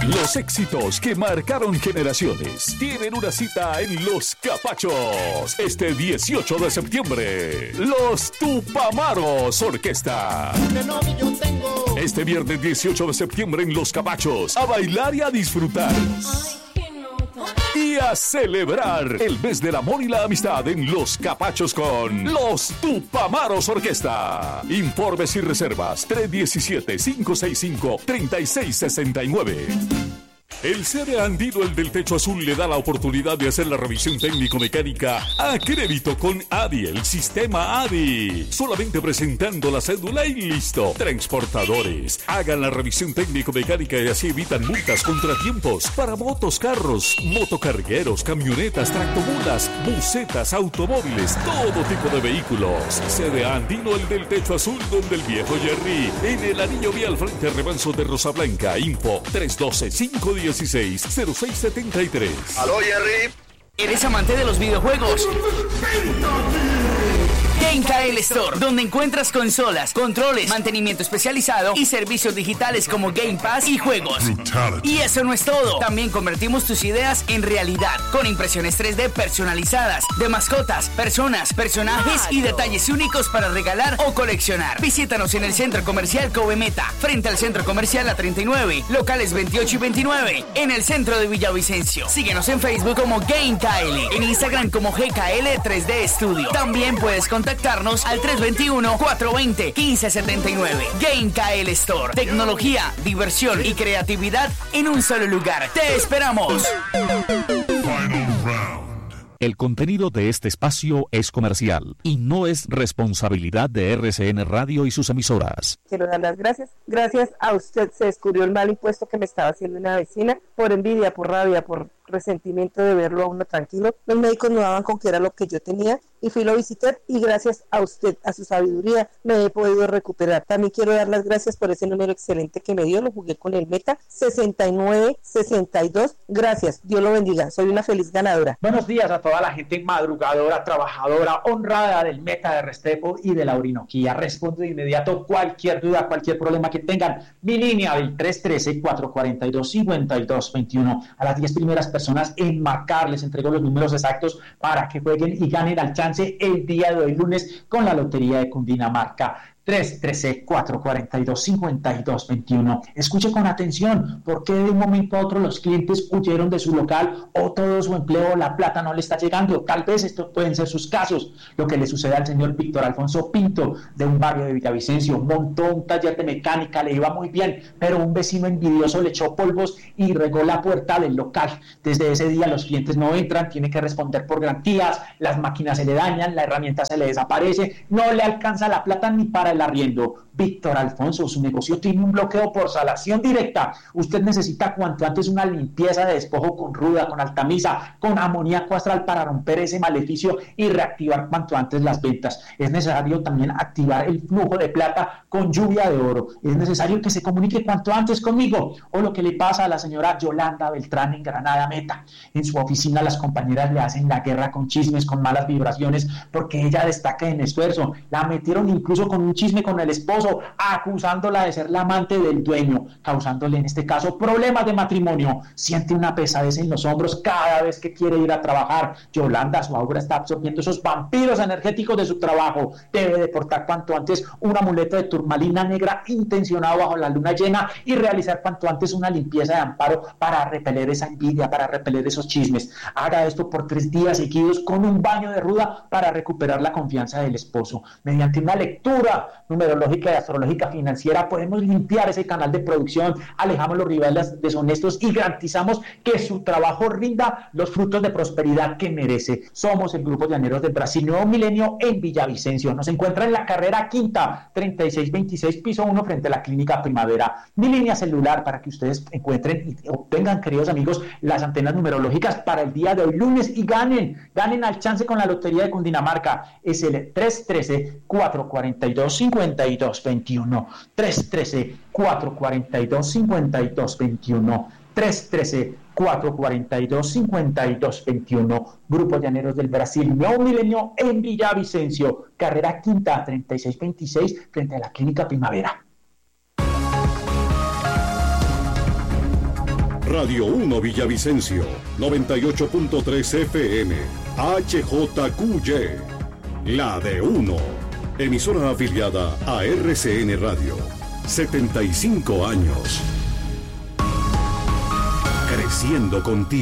Los éxitos que marcaron generaciones tienen una cita en Los Capachos este 18 de septiembre. Los Tupamaros Orquesta. Este viernes 18 de septiembre en Los Capachos. A bailar y a disfrutar. Y a celebrar el mes del amor y la amistad en Los Capachos con Los Tupamaros Orquesta. Informes y reservas 317-565-3669. El CDA Andino, el del techo azul, le da la oportunidad de hacer la revisión técnico-mecánica a crédito con ADI, el sistema ADI. Solamente presentando la cédula y listo. Transportadores, hagan la revisión técnico-mecánica y así evitan multas, contratiempos para motos, carros, motocargueros, camionetas, tractomulas, busetas, automóviles, todo tipo de vehículos. CDA Andino, el del techo azul, donde el viejo Jerry, en el anillo vial frente al remanso de Rosa Blanca. Info 312-516-0673. ¿Aló, Jerry? ¿Eres amante de los videojuegos? GameKL Store, donde encuentras consolas, controles, mantenimiento especializado y servicios digitales como Game Pass y juegos. Brutality. Y eso no es todo. También convertimos tus ideas en realidad con impresiones 3D personalizadas de mascotas, personas, personajes y detalles únicos para regalar o coleccionar. Visítanos en el Centro Comercial Kobe Meta, frente al Centro Comercial A39, locales 28 y 29, en el centro de Villavicencio. Síguenos en Facebook como GameKL, en Instagram como GKL 3D Studio. También puedes contactarnos al 321-420-1579. GameKL Store. Tecnología, diversión y creatividad en un solo lugar. ¡Te esperamos! El contenido de este espacio es comercial y no es responsabilidad de RCN Radio y sus emisoras. Quiero dar las gracias. Gracias a usted se descubrió el mal impuesto que me estaba haciendo una vecina por envidia, por rabia, por resentimiento de verlo a uno tranquilo. Los médicos no daban con que era lo que yo tenía y fui, lo visité y gracias a usted, a su sabiduría, me he podido recuperar. También quiero dar las gracias por ese número excelente que me dio. Lo jugué con el Meta 6962. Gracias, Dios lo bendiga. Soy una feliz ganadora. Buenos días a toda la gente madrugadora, trabajadora, honrada del Meta de Restrepo y de la Orinoquía. Respondo de inmediato cualquier duda, cualquier problema que tengan. Mi línea del 313-442-5221. A las 10 primeras personas en marcar les entrego los números exactos para que jueguen y ganen al chance el día de hoy lunes con la Lotería de Cundinamarca. 313-442-5221. Escuche con atención, ¿por qué de un momento a otro los clientes huyeron de su local o todo su empleo, la plata no le está llegando? Tal vez estos pueden ser sus casos. Lo que le sucede al señor Víctor Alfonso Pinto, de un barrio de Villavicencio. Montó un taller de mecánica, le iba muy bien, pero un vecino envidioso le echó polvos y regó la puerta del local. Desde ese día los clientes no entran, tiene que responder por garantías, las máquinas se le dañan, la herramienta se le desaparece, no le alcanza la plata ni para el arriendo. Víctor Alfonso, su negocio tiene un bloqueo por salación directa. Usted necesita cuanto antes una limpieza de despojo con ruda, con altamisa, con amoníaco astral para romper ese maleficio y reactivar cuanto antes las ventas. Es necesario también activar el flujo de plata con lluvia de oro. Es necesario que se comunique cuanto antes conmigo. O lo que le pasa a la señora Yolanda Beltrán en Granada Meta. En su oficina las compañeras le hacen la guerra con chismes, con malas vibraciones, porque ella destaca en esfuerzo. La metieron incluso con un chisme con el esposo, acusándola de ser la amante del dueño, causándole en este caso problemas de matrimonio. Siente una pesadez en los hombros cada vez que quiere ir a trabajar. Yolanda, su aura está absorbiendo esos vampiros energéticos de su trabajo. Debe de portar cuanto antes un amuleto de turmalina negra intencionado bajo la luna llena y realizar cuanto antes una limpieza de amparo para repeler esa envidia, para repeler esos chismes. Haga esto por 3 días seguidos con un baño de ruda para recuperar la confianza del esposo. Mediante una lectura numerológica y astrológica financiera podemos limpiar ese canal de producción, alejamos los rivales deshonestos y garantizamos que su trabajo rinda los frutos de prosperidad que merece. Somos el Grupo Llaneros del Brasil Nuevo Milenio en Villavicencio. Nos encuentra en la carrera quinta 3626 piso 1 frente a la Clínica Primavera. Mi línea celular para que ustedes encuentren y obtengan, queridos amigos, las antenas numerológicas para el día de hoy lunes y ganen al chance con la Lotería de Cundinamarca. Es el 313-442-5221. 313-442-5221. 313-442-5221. Grupo Llaneros del Brasil Nuevo Milenio en Villavicencio. Carrera quinta 3626 frente a la Clínica Primavera. Radio 1 Villavicencio, 98.3 FM, HJQY, la de 1. Emisora afiliada a RCN Radio. 75 años. Creciendo contigo.